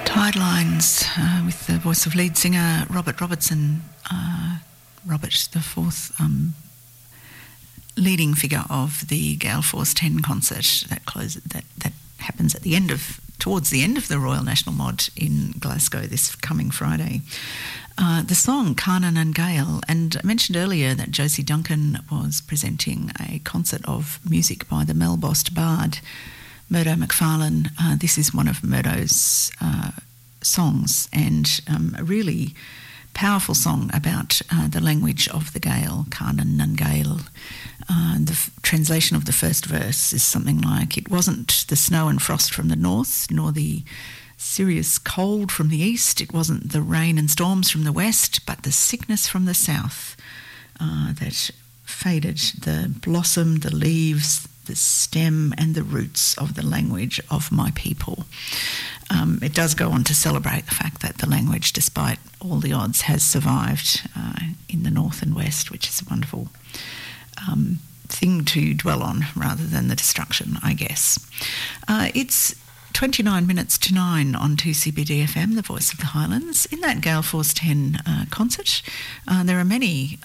Tidelines with the voice of lead singer Robert Robertson, Robert the fourth leading figure of the Gale Force 10 concert that happens towards the end of the Royal National Mod in Glasgow this coming Friday. The song Carnan and Gale, and I mentioned earlier that Josie Duncan was presenting a concert of music by the Melbost bard Murdo Macfarlane. This is one of Murdo's songs, and a really powerful song about the language of the Gael, Carnan and Gale. The translation of the first verse is something like, "It wasn't the snow and frost from the north, nor the serious cold from the east. It wasn't the rain and storms from the west, but the sickness from the south that faded the blossom, the leaves, the stem and the roots of the language of my people." It does go on to celebrate the fact that the language, despite all the odds, has survived in the north and west, which is a wonderful thing to dwell on rather than the destruction, I guess. It's 29 minutes to 9 on 2CBD FM, the voice of the Highlands. In that Gale Force 10 concert, there are many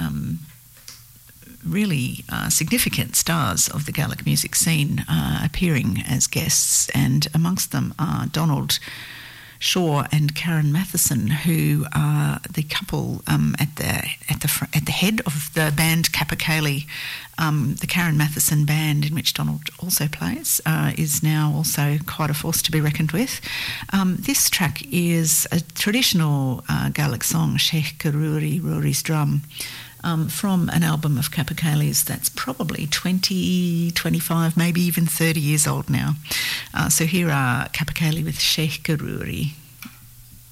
really significant stars of the Gaelic music scene appearing as guests, and amongst them are Donald Shaw and Karen Matheson, who are the couple at the head of the band Capercaillie. The Karen Matheson band, in which Donald also plays, is now also quite a force to be reckoned with. This track is a traditional Gaelic song, Sheikh Karuri Rory's Drum, from an album of Capercaillie's that's probably 20, 25, maybe even 30 years old now. So here are Capercaillie with Sheikh Karuri.